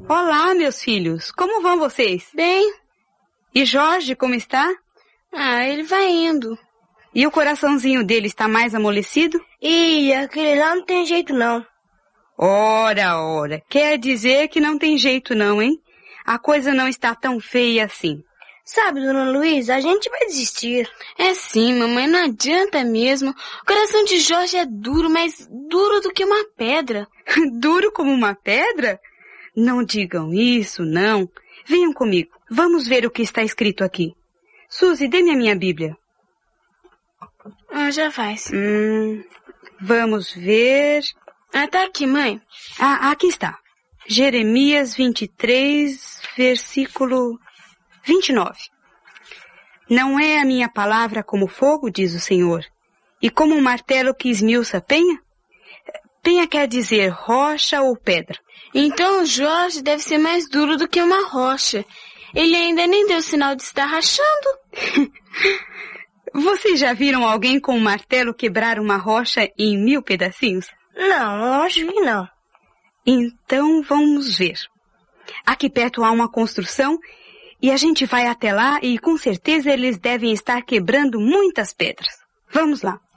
Olá, meus filhos. Como vão vocês? Bem. E Jorge, como está? Ele vai indo. E o coraçãozinho dele está mais amolecido? Ih, aquele lá não tem jeito não. Ora. Quer dizer que não tem jeito não, hein? A coisa não está tão feia assim. Sabe, dona Luísa, a gente vai desistir. É sim, mamãe, não adianta mesmo. O coração de Jorge é duro, mas duro do que uma pedra. Duro como uma pedra? Não digam isso, não. Venham comigo. Vamos ver o que está escrito aqui. Suzy, dê-me a minha Bíblia. Já faz. Vamos ver. Tá aqui, mãe. Aqui está. Jeremias 23, versículo 29. Não é a minha palavra como fogo, diz o Senhor, e como um martelo que esmiuça penha? Penha quer dizer rocha ou pedra. Então o Jorge deve ser mais duro do que uma rocha. Ele ainda nem deu sinal de estar rachando. Vocês já viram alguém com um martelo quebrar uma rocha em 1000 pedacinhos? Não, acho que não. Então vamos ver. Aqui perto há uma construção e a gente vai até lá e com certeza eles devem estar quebrando muitas pedras. Vamos lá.